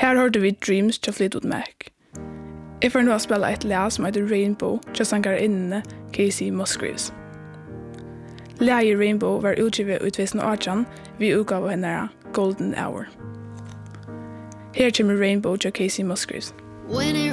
Her hørte vi Dreams til Fleetwood Mac. Jeg får nå spille et lær som heter Rainbow til sangerinnene Casey Musgraves. Læget Rainbow var utgivet i 2018 ved utgave henne Golden Hour. Her kommer Rainbow til Casey Musgraves. When it